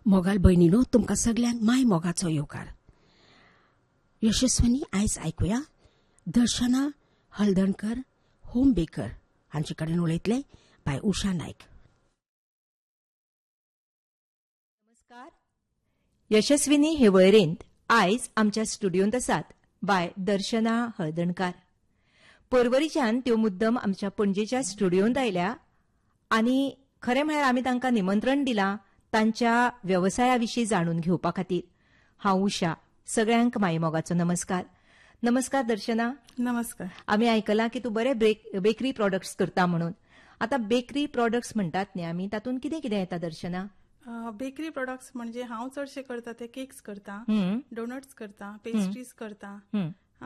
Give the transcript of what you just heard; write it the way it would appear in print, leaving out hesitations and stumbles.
मोगाल भयणीनो, तुमकां सगळ्यांक माय मोगाचो येवकार. यशस्विनी आयज आयकुया दर्शना हळदणकर होम बेकर हांचे कडेन उलयतले बाय उषा नायक. नमस्कार. यशस्विनी हे वळेरेंत आयज आमच्या स्टुडियोंत आसात बाय दर्शना हळदणकार. पर्वरीच्यान त्यो मुद्दम आमच्या पणजेच्या स्टुडियोंत आयल्या आनी खरें म्हळ्यार आमी तांकां निमंत्रण दिलां तांच्या व्यवसाया विशीं जाणून घेवपा खातीर. हांव उषा. सगळ्यांक मायमोगाचो नमस्कार. नमस्कार दर्शना. नमस्कार. आमी आयकलां की तूं बरे बेकरी प्रॉडक्ट्स करता म्हणून. आतां बेकरी प्रॉडक्ट्स म्हणटात न्ही आमी, तातूंत कितें कितें येता दर्शना? बेकरी प्रोडक्ट्स म्हणजे हांव चडशे करता ते केक्स करता, डोनट्स करता, पेस्ट्रीज करता,